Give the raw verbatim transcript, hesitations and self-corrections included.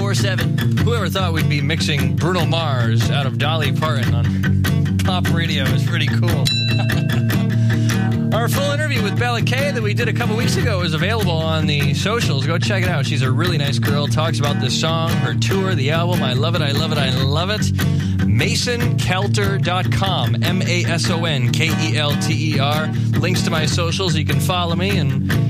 four seven. Whoever thought we'd be mixing Bruno Mars out of Dolly Parton on pop radio is pretty cool. Our full interview with Bella Kay that we did a couple weeks ago is available on the socials. Go check it out. She's a really nice girl. Talks about this song, her tour, the album. I love it. I love it. I love it. Mason Kelter dot com. M A S O N K E L T E R. Links to my socials. You can follow me and